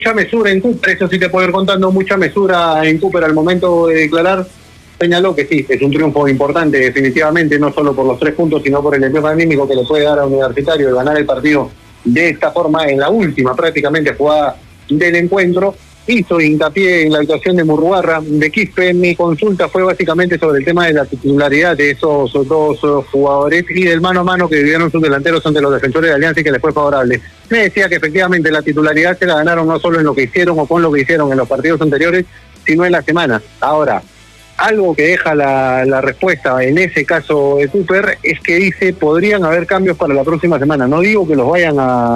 mucha mesura en Cooper, eso sí te puedo ir contando, mucha mesura en Cooper al momento de declarar. Señaló que sí, es un triunfo importante definitivamente, no solo por los 3 puntos, sino por el envío anímico que le puede dar a Universitario de ganar el partido de esta forma en la última prácticamente jugada del encuentro. Hizo hincapié en la actuación de Murrugarra, de Quispe. Mi consulta fue básicamente sobre el tema de la titularidad de esos dos jugadores y del mano a mano que vivieron sus delanteros ante los defensores de Alianza y que les fue favorable. Me decía que efectivamente la titularidad se la ganaron no solo en lo que hicieron o con lo que hicieron en los partidos anteriores, sino en la semana. Ahora, algo que deja la respuesta en ese caso de Cooper es que dice podrían haber cambios para la próxima semana. No digo que los vayan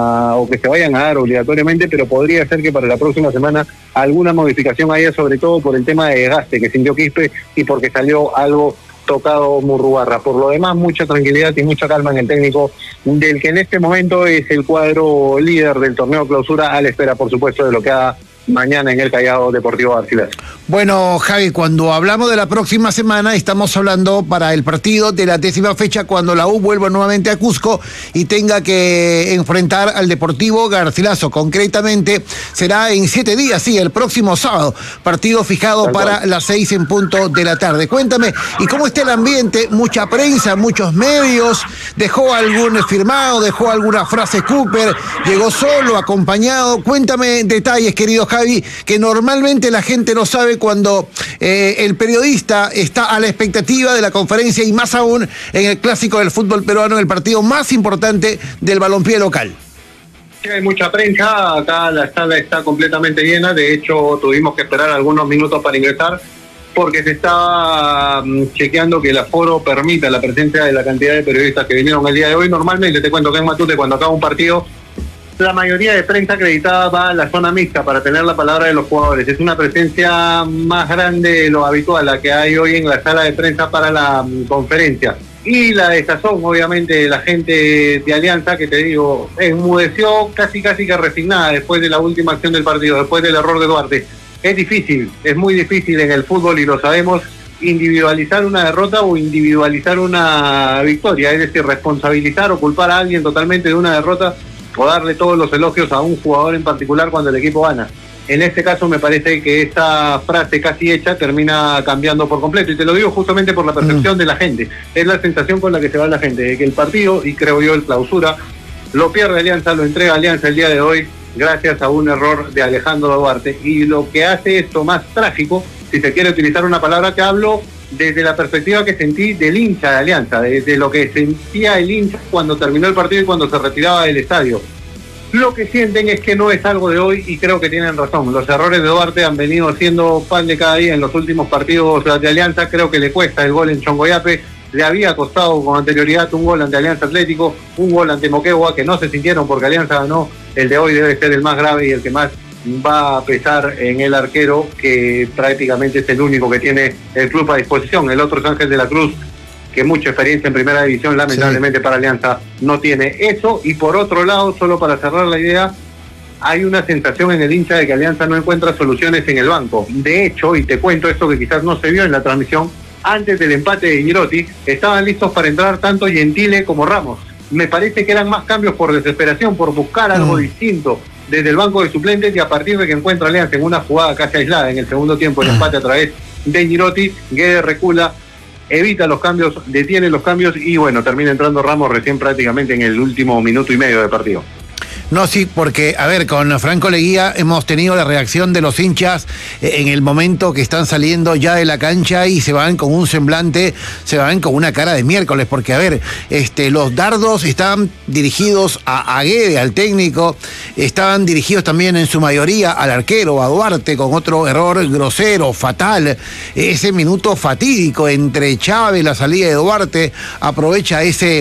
o que se vayan a dar obligatoriamente, pero podría ser que para la próxima semana alguna modificación haya, sobre todo por el tema de desgaste que sintió Quispe y porque salió algo tocado Murrugarra. Por lo demás, mucha tranquilidad y mucha calma en el técnico del que en este momento es el cuadro líder del torneo clausura, a la espera, por supuesto, de lo que haga mañana en el Callao Deportivo Garcilaso. Bueno, Javi, cuando hablamos de la próxima semana, estamos hablando para el partido de la 10ª fecha, cuando la U vuelva nuevamente a Cusco y tenga que enfrentar al Deportivo Garcilaso. Concretamente, será en 7 días, sí, el próximo sábado. Partido fijado para las 6 en punto de la tarde. Cuéntame, ¿y cómo está el ambiente? Mucha prensa, muchos medios. ¿Dejó algún firmado? ¿Dejó alguna frase Cooper? ¿Llegó solo, acompañado? Cuéntame detalles, querido Javi, que normalmente la gente no sabe cuando el periodista está a la expectativa de la conferencia y más aún en el clásico del fútbol peruano, el partido más importante del balompié local. Sí, hay mucha prensa, acá la sala está completamente llena, de hecho tuvimos que esperar algunos minutos para ingresar porque se estaba chequeando que el aforo permita la presencia de la cantidad de periodistas que vinieron el día de hoy. Normalmente te cuento que en Matute cuando acaba un partido la mayoría de prensa acreditada va a la zona mixta para tener la palabra de los jugadores. Es una presencia más grande de lo habitual la que hay hoy en la sala de prensa para la conferencia. Y la desazón, obviamente, de la gente de Alianza, que te digo, enmudeció casi que resignada después de la última acción del partido, después del error de Duarte. Es difícil, es muy difícil en el fútbol y lo sabemos, individualizar una derrota o individualizar una victoria, es decir, responsabilizar o culpar a alguien totalmente de una derrota o darle todos los elogios a un jugador en particular cuando el equipo gana. En este caso me parece que esta frase casi hecha termina cambiando por completo, y te lo digo justamente por la percepción de la gente. Es la sensación con la que se va la gente, de que el partido, y creo yo el clausura, lo pierde Alianza, lo entrega Alianza el día de hoy, gracias a un error de Alejandro Duarte. Y lo que hace esto más trágico, si se quiere utilizar una palabra, que hablo desde la perspectiva que sentí del hincha de Alianza, de lo que sentía el hincha cuando terminó el partido y cuando se retiraba del estadio. Lo que sienten es que no es algo de hoy y creo que tienen razón. Los errores de Duarte han venido siendo pan de cada día en los últimos partidos de Alianza. Creo que le cuesta el gol en Chongoyape. Le había costado con anterioridad un gol ante Alianza Atlético, un gol ante Moquegua, que no se sintieron porque Alianza ganó. El de hoy debe ser el más grave y el que más va a pesar en el arquero, que prácticamente es el único que tiene el club a disposición. El otro es Ángel de la Cruz, que mucha experiencia en primera división, lamentablemente, sí, para Alianza no tiene eso. Y por otro lado, solo para cerrar la idea, hay una sensación en el hincha de que Alianza no encuentra soluciones en el banco. De hecho, y te cuento esto que quizás no se vio en la transmisión, antes del empate de Girotti, estaban listos para entrar tanto Gentile como Ramos. Me parece que eran más cambios por desesperación, por buscar algo distinto desde el banco de suplentes, y a partir de que encuentra Alianza en una jugada casi aislada en el segundo tiempo, el empate a través de Girotti, Guedes recula, evita los cambios, detiene los cambios y bueno, termina entrando Ramos recién prácticamente en el último minuto y medio de partido. No, sí, porque, a ver, con Franco Leguía hemos tenido la reacción de los hinchas en el momento que están saliendo ya de la cancha y se van con un semblante, se van con una cara de miércoles, porque, a ver, los dardos estaban dirigidos a Guede, al técnico, estaban dirigidos también en su mayoría al arquero, a Duarte, con otro error grosero, fatal, ese minuto fatídico entre Chávez, la salida de Duarte, aprovecha ese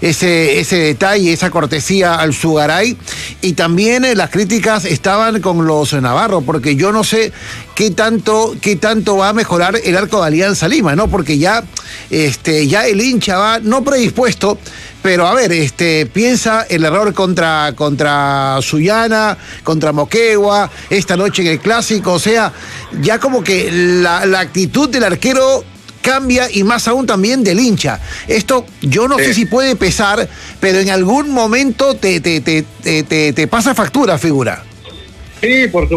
detalle, esa cortesía al Sugaray. Y también las críticas estaban con los Navarro, porque yo no sé qué tanto va a mejorar el arco de Alianza Lima, ¿no? Porque ya el hincha va no predispuesto, pero a ver, piensa el error contra Sullana, contra Moquegua, esta noche en el clásico, o sea, ya como que la actitud del arquero cambia, y más aún también del hincha. Esto yo no sé si puede pesar, pero en algún momento te pasa factura, figura. Sí, por supuesto.